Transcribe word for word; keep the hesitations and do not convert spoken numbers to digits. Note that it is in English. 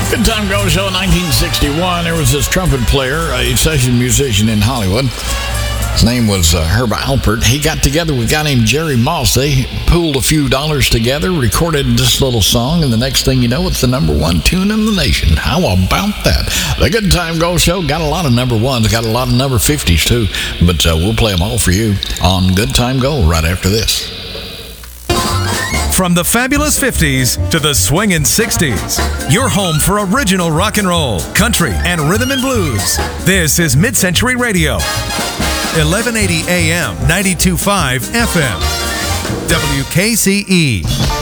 Good Time Go Show in nineteen sixty-one. There was this trumpet player, a session musician in Hollywood. His name was uh, Herb Alpert. He got together with a guy named Jerry Moss. They pooled a few dollars together, recorded this little song, and the next thing you know, it's the number one tune in the nation. How about that? The Good Time Go Show got a lot of number ones, got a lot of number fifties too, but uh, we'll play them all for you on Good Time Go right after this. From the fabulous fifties to the swingin' sixties, your home for original rock and roll, country, and rhythm and blues. This is Mid-Century Radio, eleven eighty A M, ninety-two point five F M, W K C E.